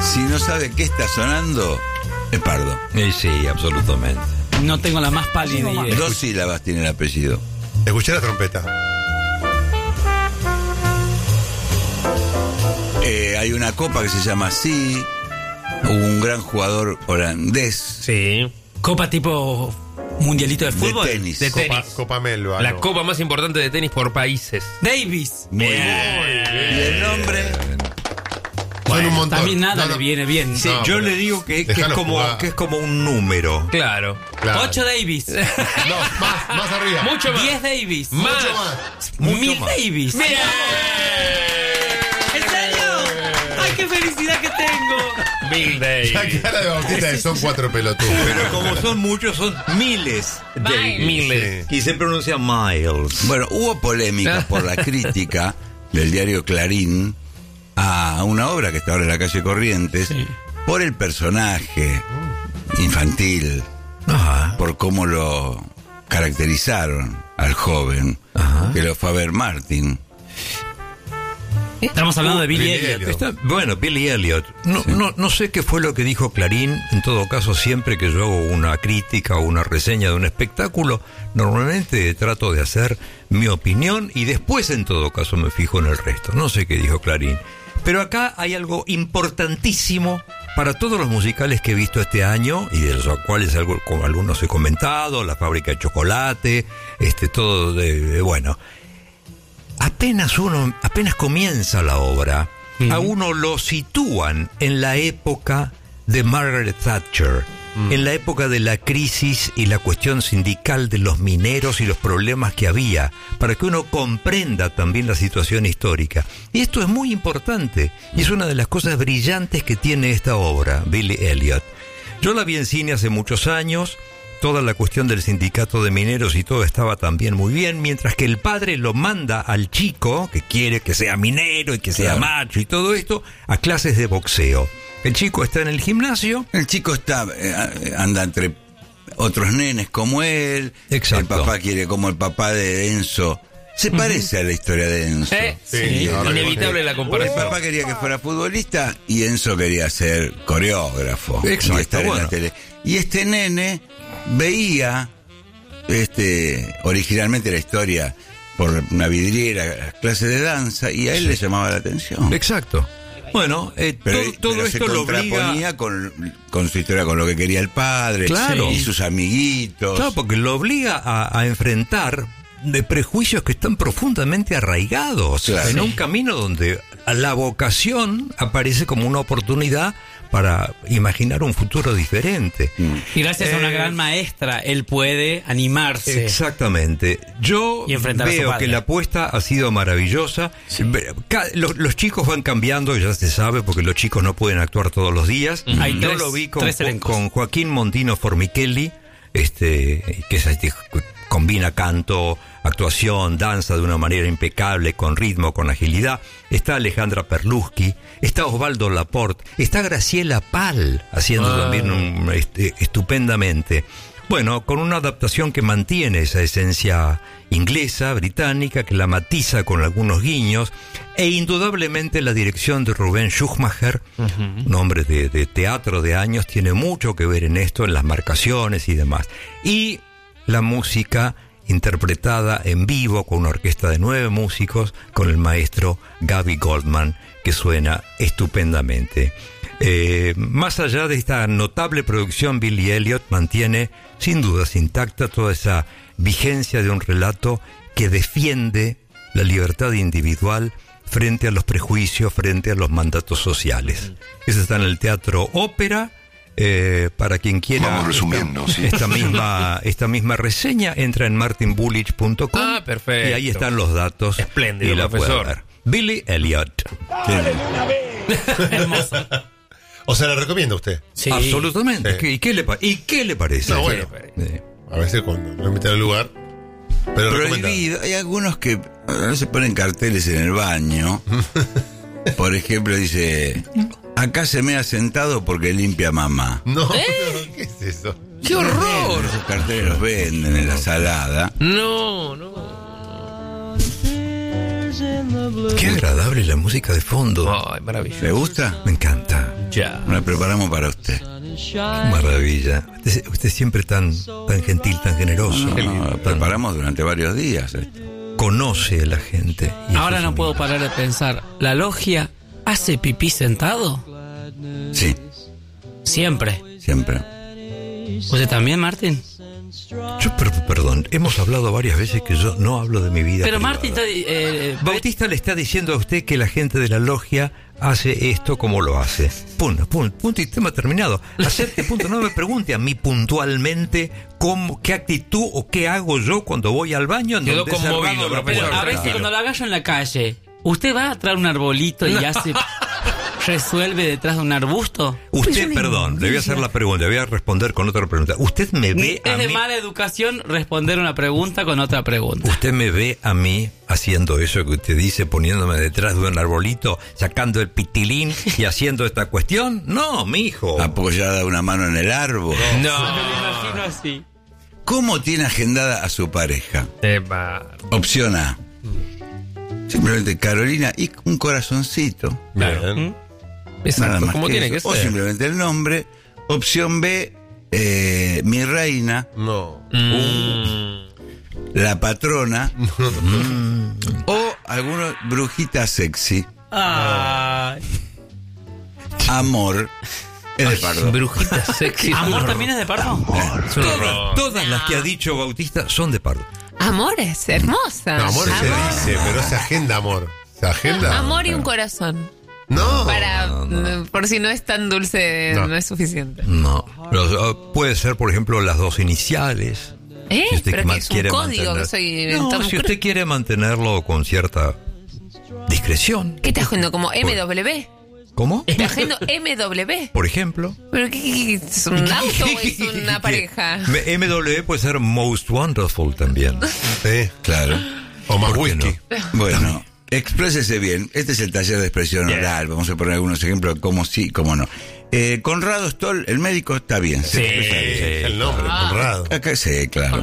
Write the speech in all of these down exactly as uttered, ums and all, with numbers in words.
Si no sabe qué está sonando, es Pardo. Eh, sí, absolutamente. No tengo la más pálida idea. Dos sílabas tiene el apellido. Escuché la trompeta. Eh, hay una copa que se llama así. Hubo un gran jugador holandés. Sí. Copa tipo mundialito de fútbol. De tenis. De Copa, tenis. Copa Melba. La no. copa más importante de tenis por países. Davis. Muy bien. Y el nombre. Son un montón. También nada No, le no. viene bien. Sí, No, yo pero le digo que, que es déjalo como, jugar. que es como un número. Claro. Claro. Ocho Davis. No, más, más arriba. Mucho más. Diez Davis. Más. Mucho más. Mil Davis. Bien. ¿En serio? ¡Ay, qué felicidad que tengo! Bill Davis. La cara de Bautista de son cuatro pelotudos. Pero como son muchos, son miles. Davis. Miles. Y se pronuncia Miles. Bueno, hubo polémica por la crítica del diario Clarín a una obra que está ahora en la calle Corrientes, Sí. por el personaje infantil, Ajá. por cómo lo caracterizaron al joven, Ajá. que lo fue a ver Martin. Estamos hablando de Billy Billy Elliot. Elliot. Está, bueno, Billy Elliot. No, no, no sé qué fue lo que dijo Clarín. En todo caso, siempre que yo hago una crítica o una reseña de un espectáculo, normalmente trato de hacer mi opinión y después, en todo caso, me fijo en el resto. No sé qué dijo Clarín. Pero acá hay algo importantísimo para todos los musicales que he visto este año y de los cuales algo, como algunos he comentado, La Fábrica de Chocolate, este, todo de, de bueno. Apenas uno, apenas comienza la obra, uh-huh. a uno lo sitúan en la época de Margaret Thatcher, uh-huh. en la época de la crisis y la cuestión sindical de los mineros y los problemas que había, para que uno comprenda también la situación histórica. Y esto es muy importante, y es una de las cosas brillantes que tiene esta obra, Billy Elliot. Yo la vi en cine hace muchos años. Toda la cuestión del sindicato de mineros y todo estaba también muy bien, mientras que el padre lo manda al chico, que quiere que sea minero y que sea Claro. macho y todo esto, a clases de boxeo. El chico está en el gimnasio. El chico está eh, anda entre otros nenes como él. Exacto. El papá quiere como el papá de Enzo. Se parece uh-huh. a la historia de Enzo. ¿Eh? Sí, Sí, ahora inevitable que- la El comparación. papá quería que fuera futbolista y Enzo quería ser coreógrafo. Exacto, y estar en bueno. la tele. Y este nene veía, este, originalmente la historia por una vidriera, clase de danza, y a él Sí. le llamaba la atención. Exacto. Bueno, eh, Pero, todo, todo pero esto se lo obliga... contraponía con, con su historia, con lo que quería el padre, Claro. y sus amiguitos. Claro, porque lo obliga a, a enfrentar de prejuicios que están profundamente arraigados Claro. en un camino donde la vocación aparece como una oportunidad para imaginar un futuro diferente. Mm. Y gracias a una Eh, gran maestra, él puede animarse. Exactamente. Yo Y enfrentar a su veo padre. que la apuesta ha sido maravillosa. Ve- ca- Los, los chicos van cambiando, ya se sabe, porque los chicos no pueden actuar todos los días. Hay Yo tres- lo vi con, tres elencos. con Joaquín Montino Formichelli, este, que es este, combina canto, actuación, danza de una manera impecable, con ritmo, con agilidad. Está Alejandra Perluschi, está Osvaldo Laporte, está Graciela Pal haciendo Ah. también un, este, estupendamente. Bueno, con una adaptación que mantiene esa esencia inglesa, británica, que la matiza con algunos guiños, e indudablemente la dirección de Rubén Schumacher, uh-huh. un hombre de, de teatro de años, tiene mucho que ver en esto, en las marcaciones y demás. Y la música interpretada en vivo con una orquesta de nueve músicos, con el maestro Gabby Goldman, que suena estupendamente. Eh, más allá de esta notable producción, Billy Elliot mantiene sin dudas intacta toda esa vigencia de un relato que defiende la libertad individual frente a los prejuicios, frente a los mandatos sociales. Eso está en el Teatro Ópera. Eh, para quien quiera Vamos resumiendo, esta, sí. esta misma esta misma reseña, entra en martin bullich punto com. Ah, perfecto. Y ahí están los datos. Espléndido, y la profesor. puede ver. Billy Elliot. Hermoso. O sea, ¿la recomienda usted? Sí. Absolutamente. Sí. ¿Qué- ¿Y, qué le pa- ¿Y qué le parece? No, bueno. Sí. A veces cuando lo meten al lugar. Pero recomendado. Prohibido. Hay algunos que ahora se ponen carteles en el baño. Por ejemplo, dice: acá se me ha sentado porque limpia mamá. No, ¿Eh? no, ¿qué es eso? ¡Qué horror! Esos carteles los venden en la salada. No, no. Qué agradable la música de fondo. Ay, maravilloso. ¿Le gusta? Me encanta. Yo Ya. La preparamos para usted. Qué maravilla. Usted, usted siempre tan, tan gentil, tan generoso. No, no, la tan- preparamos durante varios días. esto. conoce a la gente. Y Ahora eso no es puedo un- parar de pensar. ¿La logia hace pipí sentado? Sí, Siempre. siempre. ¿Usted también, Martín? Yo, per- perdón, hemos hablado varias veces que yo no hablo de mi vida Pero privada. Martín está... eh, Bautista le está diciendo a usted que la gente de la logia hace esto como lo hace. Punto, punto, punto y tema terminado. Acepte, punto. No me pregunte a mí puntualmente cómo, qué actitud o qué hago yo cuando voy al baño. En Quedó donde he conmovido, cerrado la profesor. Pero a puerta. veces cuando lo haga yo en la calle, ¿usted va a traer un arbolito y hace... resuelve detrás de un arbusto? Usted, perdón, le voy a hacer la pregunta, le voy a responder con otra pregunta. ¿Usted me ve a Es de mí? mala educación responder una pregunta con otra pregunta. ¿Usted me ve a mí haciendo eso que usted dice, poniéndome detrás de un arbolito, sacando el pitilín y haciendo esta cuestión? No, mijo. Apoyada una mano en el árbol. Me lo No. imagino así. ¿Cómo tiene agendada a su pareja? Epa. Opción A. Simplemente Carolina y un corazoncito. Bien. Nada Exacto, más como que tiene eso. que O ser. simplemente el nombre. Opción B, eh, mi reina, No. Mm. la patrona. Mm. O alguna brujita sexy. Ay. Amor. Es de pardo. Brujita sexy. ¿Amor también es de pardo? Es un horror. Todas, todas las que ha dicho Bautista son de pardo. Amor es hermosa. No, amor se dice, pero se agenda amor. ¿Se agenda? Amor y un corazón. No. Para, mm, por si no es tan dulce, No. no, es suficiente. No. Los, uh, puede ser, por ejemplo, las dos iniciales. ¿Eh? Si usted Pero ma- que es un quiere código mantener- que soy No, Tom si Cruise. usted quiere mantenerlo con cierta discreción. ¿Qué te agendo? ¿Como M W? ¿Cómo? ¿Te agendo M W? Por ejemplo. ¿Pero qué, qué- qué- es un auto o es una pareja? M W puede ser Most Wonderful también. Sí. Claro. O más ¿Por qué whisky. Bueno, exprésese bien. Este es el taller de expresión Bien. oral. Vamos a poner algunos ejemplos de cómo sí, cómo no. Eh, Conrado Stoll, el médico, está bien. se Sí. expresa bien. Es el nombre, Conrado. Acá sí, claro.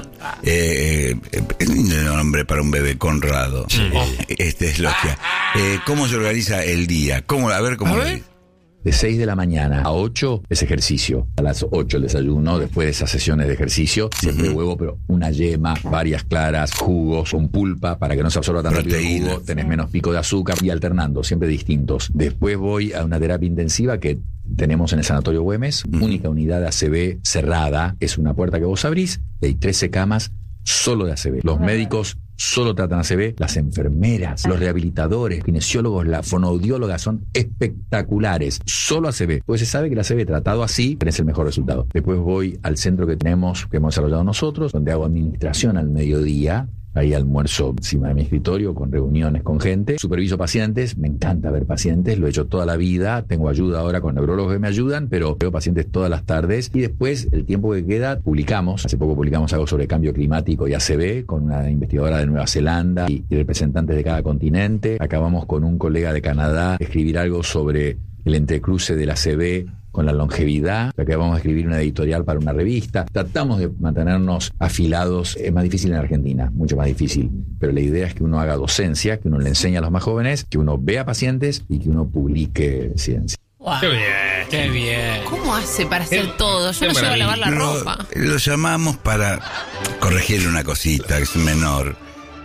Eh, eh, es lindo el nombre para un bebé, Conrado. Eh, Este es logia. Eh, ¿Cómo se organiza el día? ¿Cómo? A ver cómo. A lo ver. dice. De seis de la mañana a ocho es ejercicio. A las ocho el desayuno, después de esas sesiones de ejercicio, siempre huevo, pero una yema, varias claras, jugos con pulpa para que no se absorba tan rápido el Proteína. jugo, tenés menos pico de azúcar y alternando, siempre distintos. Después voy a una terapia intensiva que tenemos en el Sanatorio Güemes, única unidad de A C V cerrada, es una puerta que vos abrís y hay trece camas solo de A C V. Los médicos solo tratan A C V, las enfermeras, los rehabilitadores, kinesiólogos, la fonoaudióloga son espectaculares. Solo A C V. Pues se sabe que el A C V tratado así tenés el mejor resultado. Después voy al centro que tenemos, que hemos desarrollado nosotros, donde hago administración al mediodía. Ahí almuerzo encima de mi escritorio con reuniones con gente. Superviso pacientes, me encanta ver pacientes, lo he hecho toda la vida. Tengo ayuda ahora con neurólogos que me ayudan, pero veo pacientes todas las tardes. Y después, el tiempo que queda, publicamos. Hace poco publicamos algo sobre cambio climático y A C V con una investigadora de Nueva Zelanda y, y representantes de cada continente. Acabamos con un colega de Canadá escribir algo sobre el entrecruce del A C V con la longevidad. Acabamos de escribir una editorial para una revista. Tratamos de mantenernos afilados. Es más difícil en Argentina, mucho más difícil. Pero la idea es que uno haga docencia, que uno le enseñe a los más jóvenes, que uno vea pacientes y que uno publique ciencia. Wow. Qué bien. Qué bien. ¿Cómo hace para hacer Qué- todo? Yo qué no llego a lavar la Lo, ropa. lo llamamos para corregirle una cosita, que es menor.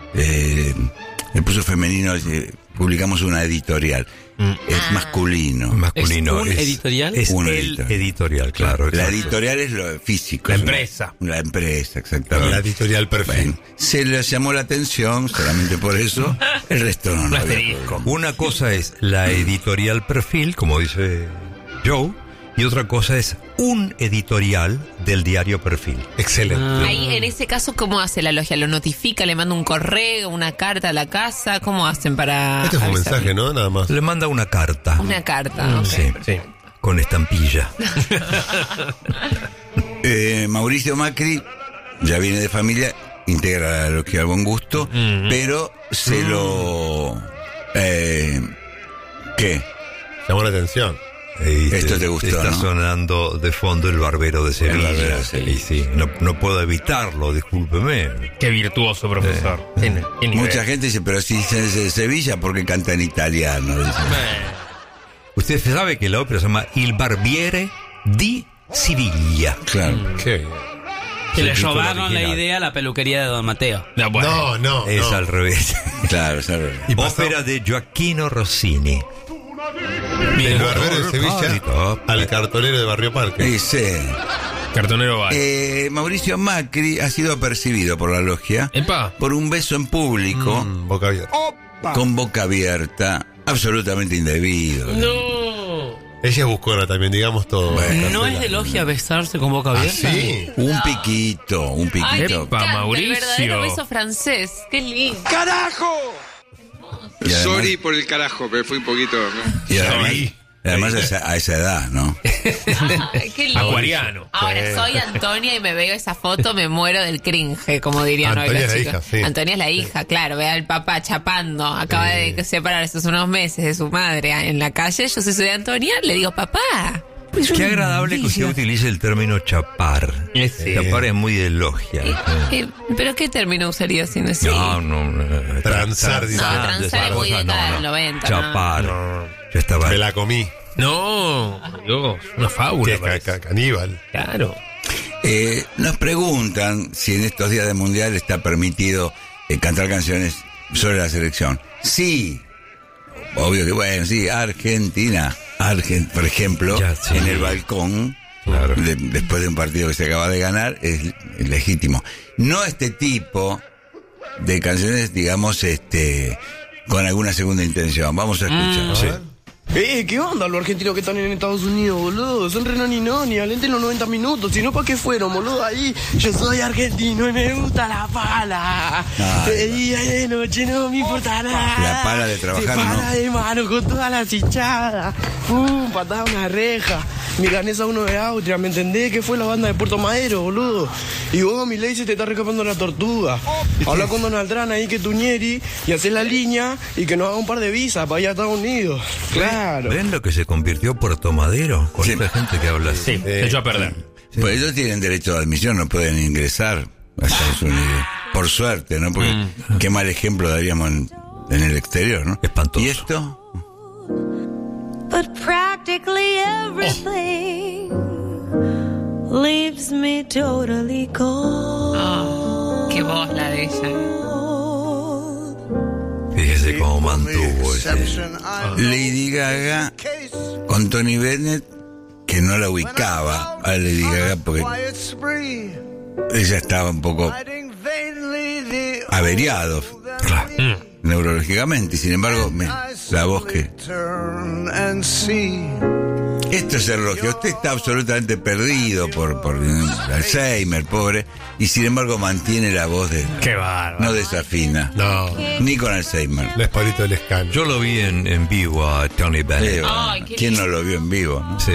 Eh, el puso femenino, eh, publicamos una editorial. Es masculino. Masculino. ¿Es un editorial? Es Un el editorial. editorial, claro. La exacto. editorial es lo físico. La es una- empresa. La empresa, exactamente. La editorial perfil. Bueno, se les llamó la atención, solamente por eso. El resto no. Un no había asterisco. problema. Una cosa es la editorial perfil, como dice Joe, y otra cosa es un editorial del diario Perfil. Excelente. Ahí, en ese caso, ¿cómo hace la logia? ¿Lo notifica? ¿Le manda un correo, una carta a la casa? ¿Cómo hacen para Este fue un avisarle? mensaje, ¿no? Nada más. Le manda una carta. Una carta, ok. Sí, Sí. con estampilla. Eh, Mauricio Macri ya viene de familia, integra lo que al buen gusto, pero se lo... Eh, ¿Qué? Llamó la atención. Ahí Esto te gustó, Está ¿no? sonando de fondo el barbero de Sevilla. El barbero de Sevilla. Y sí, no, no puedo evitarlo, discúlpeme. Qué virtuoso, profesor. Tiene- tiene Mucha nivel. gente dice, pero si es de Sevilla, ¿por qué canta en italiano? Dicen. Eh, Usted Usted sabe que la ópera se llama Il Barbiere di Siviglia. Claro. Qué bien. Que le el título robaron la original. idea a la peluquería de Don Mateo. No, bueno. No, no. Es no. al revés. Claro, claro. Y pasó Ópera de Gioacchino Rossini. del barbero de Sevilla Carito. al cartonero de Barrio Parque. Dice, Cartonero va. eh, Mauricio Macri ha sido apercibido por la logia Epa. por un beso en público Mm, boca abierta. con boca abierta, absolutamente indebido. No. Ella es buscona también, digamos todo. Bueno. ¿No es de logia besarse con boca ¿Ah, abierta? sí? Un piquito, un Ay, me piquito. Epa, encanta Mauricio. el verdadero beso francés. Qué lindo. Y además, Sorry por el carajo, pero fui un poquito. y además, Sorry. además a, esa, a esa edad, ¿no? Ay, qué lindo. Acuariano. Ahora soy Antonia y me veo esa foto, me muero del cringe, como dirían hoy Antonia los es la chicos. hija, sí. Antonia es la hija, claro, ve al papá chapando, acaba de separarse hace unos meses de su madre en la calle. Yo soy de Antonia, le digo, papá. Qué agradable que usted utilice el término chapar. Sí. Chapar es muy de logia. Eh, ¿Pero qué término usaría sin decir? No, no, no. Transar, dice. No, transar esas es muy cosas, década del noventa, ¿no? Chapar. No. Yo estaba. Me la comí. No, Dios, una Que fábula. es ca- parece. ca- caníbal. Claro. Eh, nos preguntan si en estos días de mundial está permitido eh, cantar canciones sobre la selección. Sí, obvio que bueno, sí, Argentina, Argen- por ejemplo, Ya, sí. en el balcón, Claro. de- después de un partido que se acaba de ganar, es, es legítimo. No este tipo de canciones, digamos, este, con alguna segunda intención. Vamos a escuchar. Sí. Eh, ¿qué onda los argentinos que están en Estados Unidos, boludo? Son re noni noni, alenten los noventa minutos, si no, ¿para qué fueron, boludo? Ahí, yo soy argentino y me gusta la pala. Ah, de día y de noche no me importa nada. La pala de trabajar, Se para ¿no? de mano con todas las hinchadas. Pum, patada a una reja. Milanesa uno de Austria, ¿me entendés? Que fue la banda de Puerto Madero, boludo. Y vos, mi ley, se te está recapando la tortuga. Habla con Donald Trump ahí que Tuñeri y haces la línea y que nos haga un par de visas para ir a Estados Unidos. Claro. ¿Ven lo que se convirtió Puerto Madero? Con Sí. esta gente que habla así. Sí, se echó a perder. Pues ellos tienen derecho de admisión, no pueden ingresar a Estados Unidos. Por suerte, ¿no? Porque qué mal ejemplo daríamos en, en el exterior, ¿no? Espantoso. ¿Y esto? But practically everything leaves me totally cold. Ah, qué voz la de ella. Fíjese cómo mantuvo ese. Lady Gaga con Tony Bennett, que no la ubicaba a Lady Gaga porque ella estaba un poco averiado neurológicamente, y sin embargo me- la voz que... Esto es elogio. Usted está absolutamente perdido por, por Alzheimer, pobre, y sin embargo mantiene la voz de... Qué bárbaro. No desafina, No. ni con Alzheimer. Les palito del escano. Yo lo vi en, en vivo a Tony Bennett. Sí, bueno, Ay, qué ¿quién lindo. no lo vio en vivo? ¿No? Sí.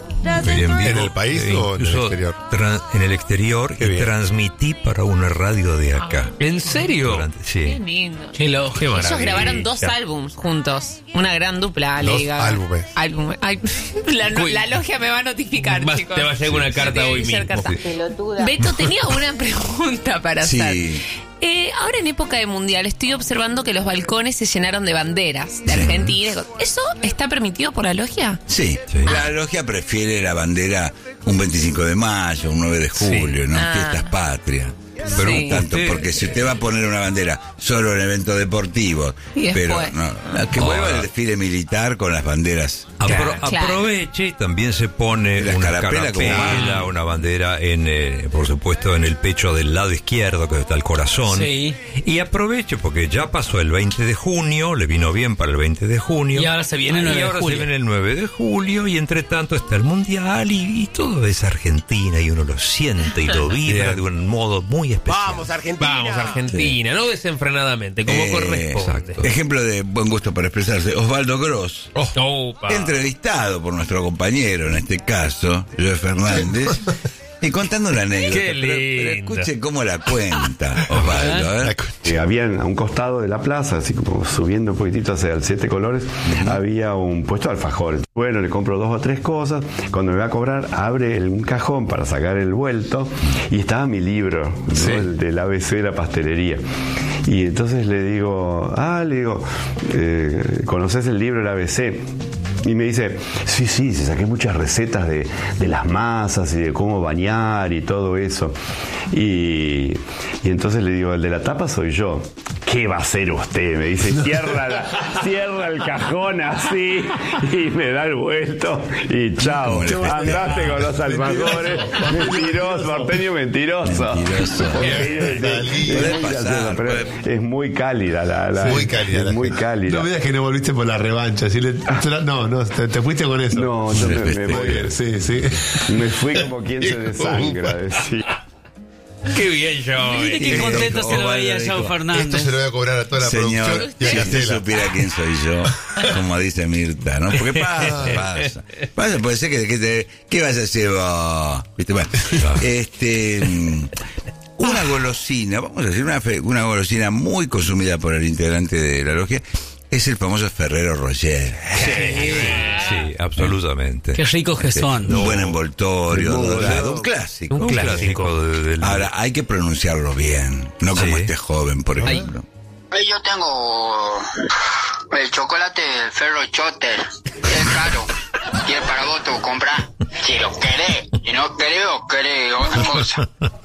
Lo vi en vivo. ¿En el país E o en el incluso exterior? tran- en el exterior Qué y bien. transmití para una radio de acá. ¿En serio? Durante- Qué sí. lindo. Qué loco. Qué Ellos maravilla. grabaron dos álbums juntos. Una gran dupla, Dos Lady Gaga. álbumes. Álbumes. Ay, la, no- la logia me va a notificar, Vas- chicos. te va a llegar una Sí. carta Me hoy tiene que llegar mismo. carta. Beto, tenía una pregunta para Sí. hacer. Eh, ahora en época de mundial estoy observando que los balcones se llenaron de banderas de Argentina. ¿Eso está permitido por la logia? Sí, Sí. la logia prefiere la bandera un veinticinco de mayo, un nueve de julio, ¿no? Ah. Fiestas patrias. Pero Sí. Tanto, usted- porque si usted va a poner una bandera solo en eventos deportivos, Y pero después. no, no, que vuelva el desfile militar con las banderas. Apro- Claro. Aproveche, también se pone La una escarapela como carapela, mano. una bandera en, eh, por supuesto, en el pecho del lado izquierdo, que está el corazón. Sí. Y aproveche, porque ya pasó el veinte de junio, le vino bien para el veinte de junio. Y ahora se viene el nueve Y de ahora julio. se viene el nueve de julio, y entre tanto está el Mundial, y, y todo es Argentina, y uno lo siente y lo vibra Bien. de un modo muy especial. Vamos, Argentina. Vamos, Argentina, no desenfrenadamente, como Eh, corresponde. exacto. Ejemplo de buen gusto para expresarse, Osvaldo Gross, Opa. entrevistado por nuestro compañero, en este caso, Joe Fernández, y contando una anécdota. Qué pero- pero, lindo. escuche cómo la cuenta, Osvaldo. a ver. Eh, había a un costado de la plaza, así como subiendo un poquitito hacia el Siete Colores, había un puesto de alfajores. Bueno, le compro dos o tres cosas. Cuando me va a cobrar, abre el- un cajón para sacar el vuelto y estaba mi libro, ¿no? El del A B C de la pastelería. Y entonces le digo, ah, le digo, eh, ¿conoces el libro del A B C? Y me dice, sí, sí, se saqué muchas recetas de, de las masas y de cómo bañar y todo eso. Y, y entonces le digo, el de la tapa soy yo. ¿Qué va a hacer usted? Me dice, cierra, la, cierra el cajón así y me da el vuelto y chao. Andaste con los alfajores. Mentiroso, porteño mentiroso. Mentiroso. Puede pasar, pero es muy cálida la, la muy cálida. Es muy cálida. No me digas que no volviste por la revancha. ¿Sí? No, no, te, te fuiste con eso. No, yo me, me, muy bien, sí, sí. Me fui como quien se desangra, decía. Qué bien, Joey. Viste qué contento se lo veía Joe Fernández. Esto se lo voy a cobrar a toda la Señor, producción y a si usted Castela. supiera quién soy yo, como dice Mirta, ¿no? Porque pasa, pasa. Pasa, puede ser que, que te, ¿qué vas a hacer vos? ¿Viste? Bueno, este, una golosina, vamos a decir, una, fe- una golosina muy consumida por el integrante de la logia, es el famoso Ferrero Rocher. Sí, absolutamente. Qué ricos que son. Un buen envoltorio, Muy dorado, bueno. un clásico. Un clásico de- del- Ahora, hay que pronunciarlo bien, no como Sí. este joven, por ejemplo. Yo tengo el chocolate del Ferro Chotter. Es caro. Y es para vos tú comprar. Si lo querés. Si no querés, o querés otra cosa.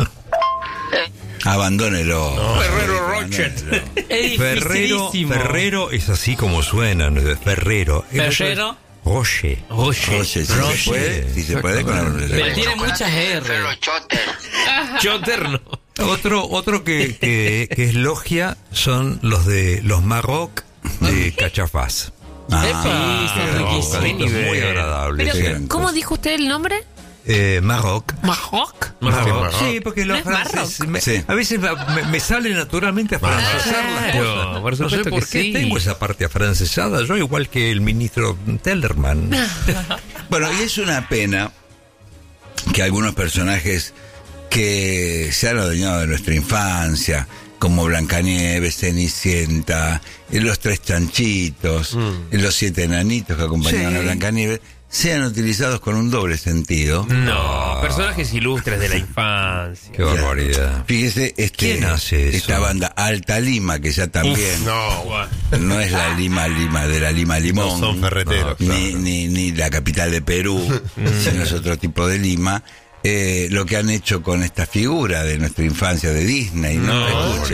Abandónelo. Ferrero Rocher. Es Ferrero, dificilísimo. Ferrero es así como suena, ¿no? Ferrero. Ferrero. Rocher. Oye, si se puede, si se puede con la Pero pronunciación. tiene muchas R. Ferro Chotter. Chotter no. Otro, otro que, que, que es logia son los de los Maroc de Cachafaz. Ah, Sí, son riquísimos. Bocaditos muy nivel. agradables. Pero, sí. ¿cómo dijo usted el nombre? Eh, Maroc. ¿Maroc? Maroc. Sí, porque los ¿No es franceses me- Sí. a veces me, me sale naturalmente a francesar las Claro, cosas. por no sé supuesto por que qué sí. tengo esa parte afrancesada, yo igual que el ministro Tellerman. Bueno, y es una pena que algunos personajes que se han adueñado de nuestra infancia, como Blancanieves, Cenicienta, y los tres chanchitos, y los siete enanitos que acompañaban Sí. a Blancanieves, sean utilizados con un doble sentido. No, personajes ilustres de la infancia. Qué barbaridad. Fíjese, este, ¿Quién hace eso? esta banda Alta Lima, que ya también No, no es la Lima Lima de la Lima Limón, no son ferreteros. ni, ni, ni la capital de Perú, sino es otro tipo de Lima. Eh, lo que han hecho con esta figura de nuestra infancia de Disney, ¿no? No, Escuche.